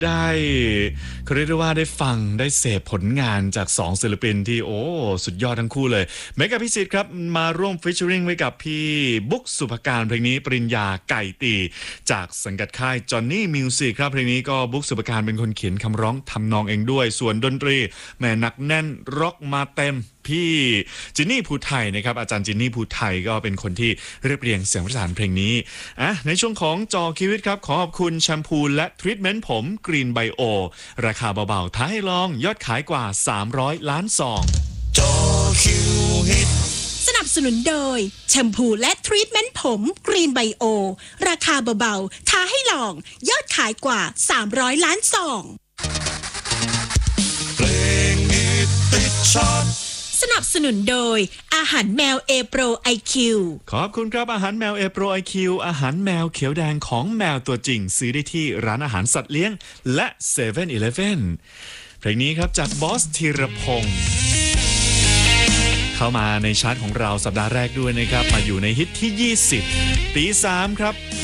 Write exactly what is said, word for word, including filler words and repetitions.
ได้เขาเรียกได้ว่าได้ฟังได้เสพผลงานจากสองศิลปินที่โอ้สุดยอดทั้งคู่เลยเมกะพิสิทธิ์ครับมาร่วมฟีเจอริงไว้กับพี่บุ๊กสุภการเพลงนี้ปริญญาไก่ตีจากสังกัดค่ายจอห์นนี่มิวสิกครับเพลงนี้ก็บุ๊กสุภการเป็นคนเขียนคำร้องทำนองเองด้วยส่วนดนตรีแม่หนักแน่นร็อกมาเต็มพี่จินนี่ภูไทยนะครับอาจารย์จินนี่ภูไทยก็เป็นคนที่เรียบเรียงเสียงประสานเพลงนี้อ่ะในช่วงของจอคิวิตครับขอขอบคุณแชมพูและทรีทเมนต์ผมกรีนไบโอราคาเบาๆท้าให้ลองยอดขายกว่าสามร้อยล้านซองจอคิวิตสนับสนุนโดยแชมพูและทรีทเมนต์ผมกรีนไบโอราคาเบาๆท้าให้ลองยอดขายกว่าสามร้อยล้านซองเพลงฮิตติดช็อตสนับสนุนโดยอาหารแมวเอโปรไอคิวขอบคุณครับอาหารแมวเอโปรไอคิวอาหารแมวเขียวแดงของแมวตัวจริงซื้อได้ที่ร้านอาหารสัตว์เลี้ยงและเซเว่นอีเลฟเว่นเพลงนี้ครับจากบอสธีรพงศ์เข้ามาในชาร์ตของเราสัปดาห์แรกด้วยนะครับมาอยู่ในฮิตที่ยี่สิบตีสามครับ